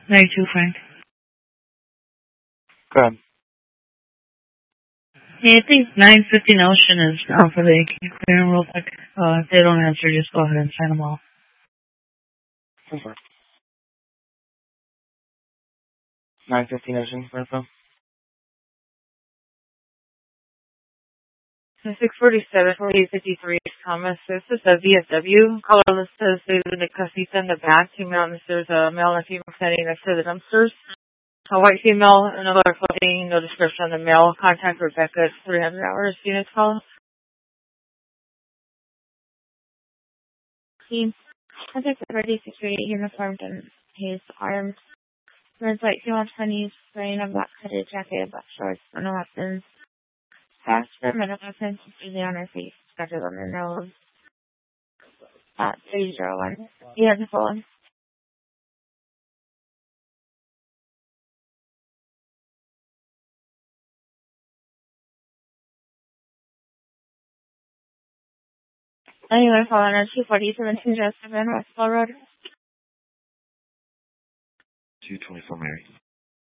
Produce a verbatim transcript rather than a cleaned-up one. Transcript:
ninety-two, Frank. Go ahead. Yeah, I think nine fifteen Ocean is down for the A K clearing real quick. Uh, if they don't answer, just go ahead and sign them off. Okay. nine fifteen Ocean, for info. six forty-seven, forty-eight fifty-three, Thomas. This is a V S W. Caller list says there's a casita in the back. Two mountains. There's a male and a female standing next to the dumpsters. A white female, another clothing, no description on the male. Contact Rebecca at three hundred hours. Units call. Team. Contact ready security uniformed and his arms. Wears white female Chinese, wearing a black hooded jacket, black shorts, no weapons. Fast for medical weapons, usually on her face, scratches on her nose. At three zero one. He has a phone. Anyway, following on two forty seventeen Joseph and Westfall Road. two twenty-four Mary.